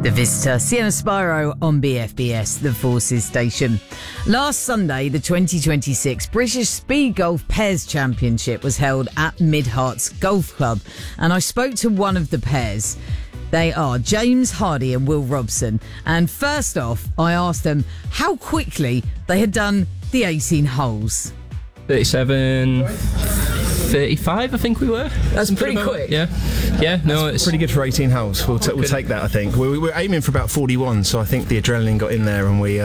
The Visitor, Sienna Spiro on BFBS, the Forces station. Last Sunday, the 2026 British Speed Golf Pairs Championship was held at Mid Herts Golf Club, and I spoke to one of the pairs. They are James Hardy and Will Robson. And first off, I asked them how quickly they had done the 18 holes. 37, 35, I think we were. That's pretty quick. Yeah, no, it's pretty good for 18 holes. We'll take that, I think. We were aiming for about 41, so I think the adrenaline got in there and we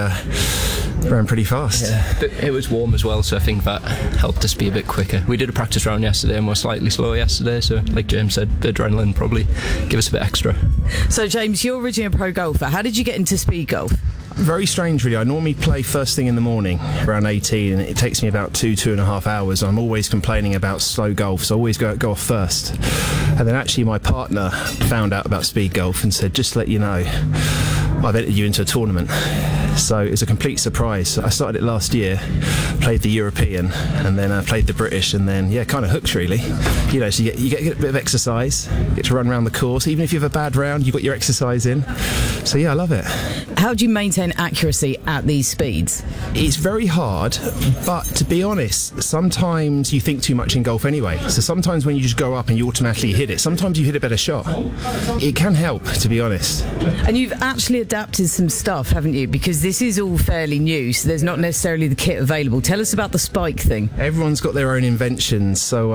ran pretty fast. Yeah. But it was warm as well, so I think that helped us be a bit quicker. We did a practice round yesterday and we're slightly slower yesterday, so like James said, the adrenaline probably give us a bit extra. So James, you're originally a pro golfer. How did you get into speed golf? Very strange, really. I normally play first thing in the morning, around 18, and it takes me about 2.5 hours. I'm always complaining about slow golf, so I always go off first. And then actually my partner found out about speed golf and said, just to let you know, I've entered you into a tournament. So it was a complete surprise. I started it last year, played the European, and then played the British, and then, kind of hooked, really. You know, so you get a bit of exercise, get to run around the course. Even if you have a bad round, you've got your exercise in. So, I love it. How do you maintain accuracy at these speeds? It's very hard, but to be honest, sometimes you think too much in golf anyway. So sometimes when you just go up and you automatically hit it, sometimes you hit a better shot. It can help, to be honest. And you've actually adapted some stuff, haven't you? Because this is all fairly new, so there's not necessarily the kit available. Tell us about the spike thing. Everyone's got their own inventions. So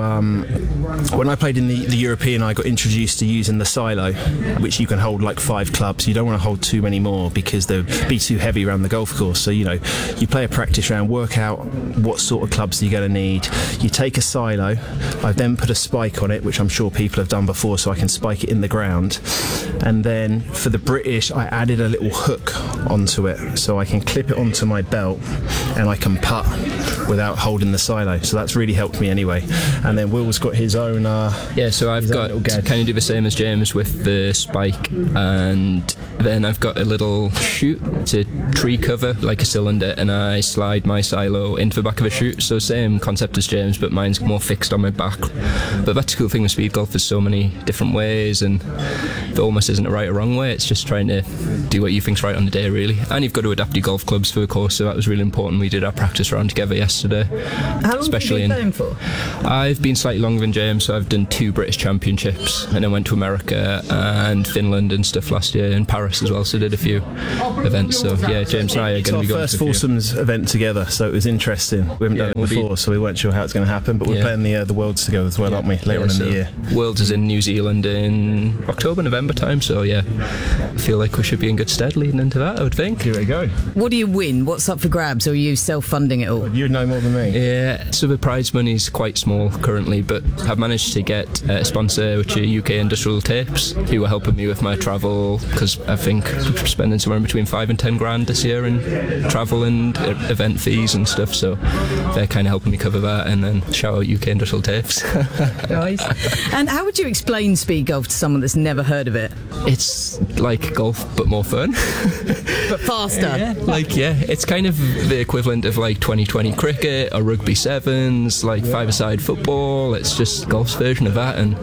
when I played in the European, I got introduced to using the silo, which you can hold like 5 clubs. You don't want to hold too many more because they'll be too heavy around the golf course. So, you play a practice round, work out what sort of clubs you're going to need. You take a silo. I've then put a spike on it, which I'm sure people have done before, so I can spike it in the ground. And then for the British, I added a little hook onto it, so I can clip it onto my belt and I can putt without holding the silo. So that's really helped me anyway. And then Will's got his own so I've got to kind of do the same as James with the spike, and then I've got a little chute to tree cover like a cylinder, and I slide my silo into the back of a chute. So same concept as James, but mine's more fixed on my back. But that's the cool thing with speed golf, there's so many different ways, and there almost isn't a right or wrong way. It's just trying to do what you think's right on the day, really. And you've got to adapt your golf clubs for the course, so that was really important. We did our practice round together yesterday. How long have you been playing for? I've been slightly longer than James, so I've done 2 British championships, and then went to America and Finland and stuff last year, in Paris as well, so did a few events. So James and I are going to be going to our first foursomes event together, so it was interesting. We haven't done it before, so we weren't sure how it's going to happen, but we're playing the Worlds together as well, aren't we, later on in the year. Worlds is in New Zealand in October, November time, so I feel like we should be in good stead leading into that, I would think. Here we go. What do you win? What's up for grabs, or are you self-funding it all? You'd know more than me. Yeah, so the prize money is quite small currently, but I've managed to get a sponsor, which are UK Industrial Tapes, who are helping me with my travel, because I think we're spending somewhere between 5 and 10 grand this year in travel and event fees and stuff, so they're kind of helping me cover that. And then shout out UK Industrial Tapes. Nice. And how would you explain speed golf to someone that's never heard of it? It's like golf but more fun. But faster. It's kind of the equivalent of like 2020 cricket or rugby sevens, like five-a-side football. It's just golf's version of that. And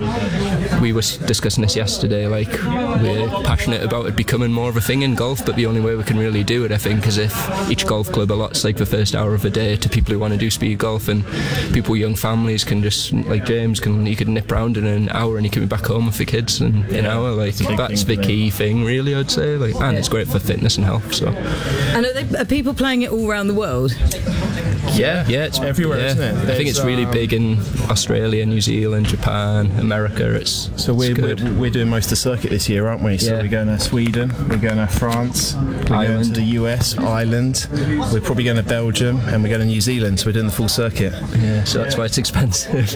we were discussing this yesterday, like we're passionate about it becoming more of a thing in golf, but the only way we can really do it, I think, is if each golf club allots like the first hour of the day to people who want to do speed golf, and people with young families can just, like James, he could nip round in an hour and he can be back home with the kids in an hour. Like that's the key thing, really, I'd say. And it's great for fitness and health. So. And are people playing it all around the world? Yeah, it's everywhere, isn't it? I think it's really big in Australia, New Zealand, Japan, America. So we're doing most of the circuit this year, aren't we? So we're going to Sweden, we're going to France, we're going to the US, Ireland, we're probably going to Belgium, and we're going to New Zealand. So we're doing the full circuit. Yeah, so that's why it's expensive.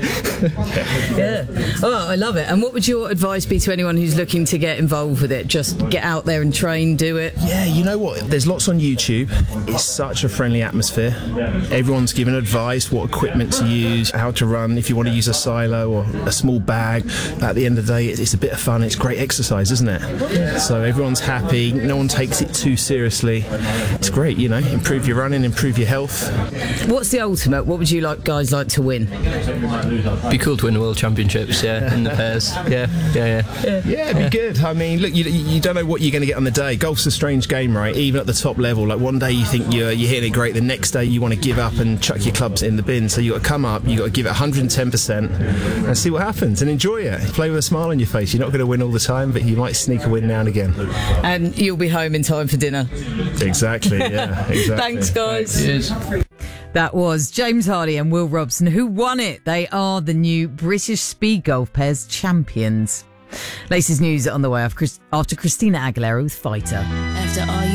Yeah. Oh, I love it. And what would your advice be to anyone who's looking to get involved with it? Just get out there and train, do it? Yeah, you know what? There's lots on YouTube. It's such a friendly atmosphere. Everyone's given advice, what equipment to use, how to run, if you want to use a silo or a small bag. At the end of the day, it's a bit of fun. It's great exercise, isn't it? So everyone's happy. No one takes it too seriously. It's great, you know, improve your running, improve your health. What's the ultimate? What would you guys like to win? Be cool to win the World Championships, in the pairs. Yeah, it'd be good. I mean, look, you don't know what you're going to get on the day. Golf's a strange game, right? Even at the top level, like one day you think you're hitting it great, the next day you want to give up and chuck your clubs in the bin. So you got to come up, you got to give it 110% and see what happens and enjoy it. Play with a smile on your face. You're not going to win all the time, but you might sneak a win now and again. And you'll be home in time for dinner. Exactly. Yeah. Exactly. Thanks, guys. Cheers. That was James Hardy and Will Robson who won it. They are the new British Speed Golf Pairs champions. Latest news on the way after Christina Aguilera with Fighter. After all you